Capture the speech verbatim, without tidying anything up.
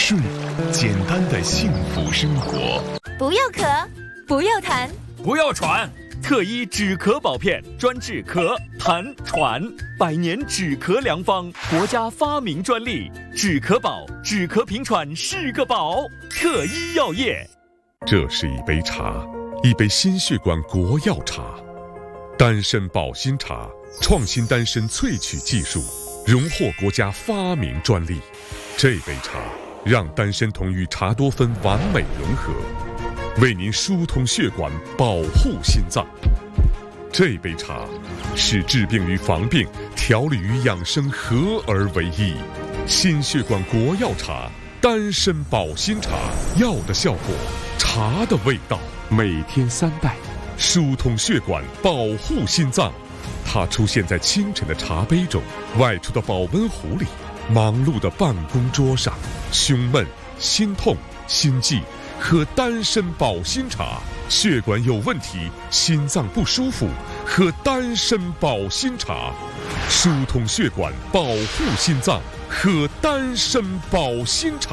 顺简单的幸福生活。 不要咳，不要痰， 不要喘。特一止咳宝片，专治咳、痰、喘，百年止咳良方，国家发明专利。止咳宝，止咳平喘是个宝。特一药业。 这是一杯茶，一杯心血管国药茶，丹参保心茶，创新丹参萃取技术，荣获国家发明专利。这杯茶让丹参酮与茶多酚完美融合，为您疏通血管，保护心脏。这杯茶是治病与防病、调理与养生合而为一。心血管国药茶，丹参保心茶，药的效果，茶的味道，每天三袋，疏通血管，保护心脏。它出现在清晨的茶杯中，外出的保温壶里，忙碌的办公桌上。胸闷、心痛、心悸，喝丹参保心茶；血管有问题，心脏不舒服，喝丹参保心茶；疏通血管，保护心脏，喝丹参保心茶。